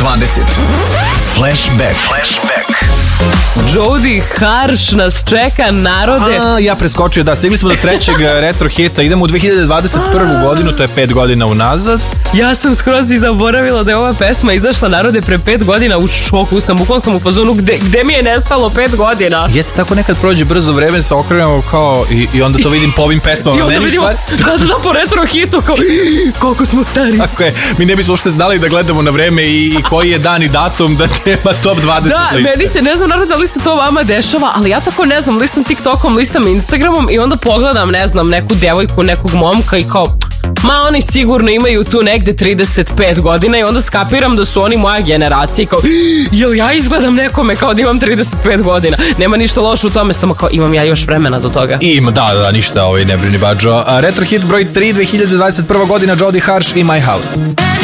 Flashback. Jody Harsh nas čeka, narode. Ja preskočio, da, stigli smo do trećeg retro hita, idemo u 2021. godinu, to je 5 godina unazad. Ja sam skroz i zaboravila da je ova pesma izašla, narode, pre 5 godina. U šoku sam, bukvalno sam u fazonu, gde mi je nestalo 5 godina? Jeste, tako nekad prođe brzo vreme, se okrenemo kao i onda to vidim po ovim pesmama. I onda vidimo, da, po retro hitu, kao, koliko smo stari. Tako je, mi ne bismo uopšte znali da gledamo na vreme i koji je dan i datum da tema top 20 da, liste. Meni se, ne znam narod da li se to vama dešava, ali ja tako ne znam, listam TikTokom, listam Instagramom i onda pogledam, ne znam, neku devojku, nekog momka i kao, ma oni sigurno imaju tu negde 35 godina i onda skapiram da su oni moja generacija i kao, jel ja izgledam nekome kao da imam 35 godina? Nema ništa loše u tome, samo kao imam ja još vremena do toga. Ima, da, ništa, ne brini bađo. Retro hit broj 3, 2021. godina, Jody Harsh i My House.